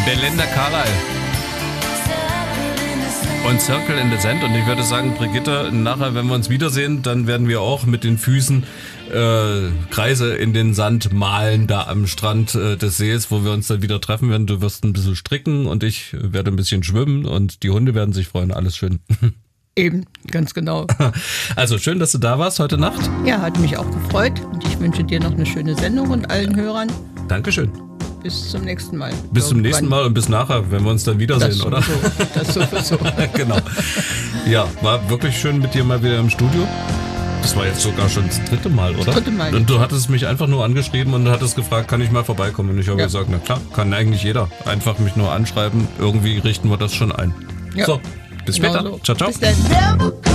Belinda Carlisle und Circle in the Sand. Und ich würde sagen, Brigitte, nachher, wenn wir uns wiedersehen, dann werden wir auch mit den Füßen Kreise in den Sand malen, da am Strand des Sees, wo wir uns dann wieder treffen werden. Du wirst ein bisschen stricken und ich werde ein bisschen schwimmen und die Hunde werden sich freuen. Alles schön. Eben, ganz genau. Also schön, dass du da warst heute Nacht. Ja, hat mich auch gefreut und ich wünsche dir noch eine schöne Sendung und allen Hörern. Dankeschön. Bis zum nächsten Mal. Bis zum nächsten Mal und bis nachher, wenn wir uns dann wiedersehen, oder? Das sowieso. Genau. Ja, war wirklich schön mit dir mal wieder im Studio. Das war jetzt sogar schon das 3. Mal, oder? Das 3. Mal. Und du hattest mich einfach nur angeschrieben und hattest gefragt, kann ich mal vorbeikommen? Und ich habe gesagt, na klar, kann eigentlich jeder. Einfach mich nur anschreiben, irgendwie richten wir das schon ein. Ja. So, bis später. Genau so. Ciao, ciao. Bis dann.